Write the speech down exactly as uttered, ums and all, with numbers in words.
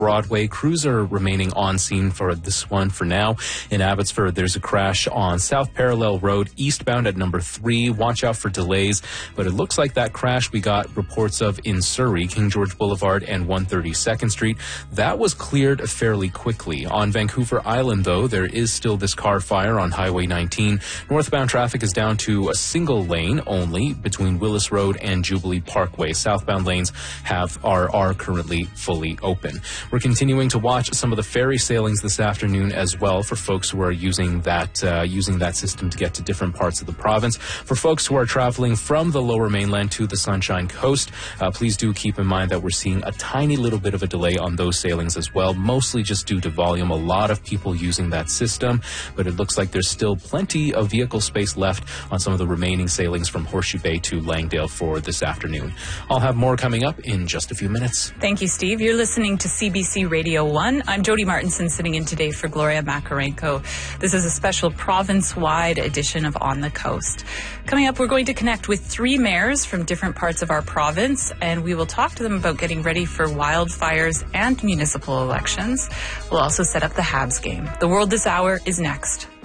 Broadway. Crews are remaining on scene for this one for now. In Abbotsford, there's a crash on South Parallel Road, eastbound at number three. Watch out for delays, but it looks like that crash we got reports of in Surrey, King George Boulevard and one thirty-second Street. That was cleared fairly quickly. On Vancouver Island, though, there is still this car fire on Highway nineteen. Northbound traffic is down to a single lane only between Willis Road and Jubilee Parkway. Southbound lanes have are, are currently fully open. We're continuing to watch some of the ferry sailings this afternoon as well for folks who are using that uh, using that system to get to different parts of the province. For folks who are traveling from the Lower Mainland to the Sunshine Coast, uh, please do keep in mind that we're seeing a tiny little bit of a delay on those sailings as well, mostly just due to volume. A lot of people using that system, but it looks like there's still plenty of vehicle space left on some of the remaining sailings from Horseshoe Bay to Langdale for this afternoon. I'll have more coming up in just a few minutes. Thank you, Steve. You're listening to C B C Radio one. I'm Jody Martinson, sitting in today for Gloria Makarenko. This is a special province-wide edition of On the Coast. Coming up, we're going to connect with three mayors from different parts of our province, and we will talk to them about getting ready for wildfires and municipal elections. We'll also set up the Habs game. The World This Hour is next.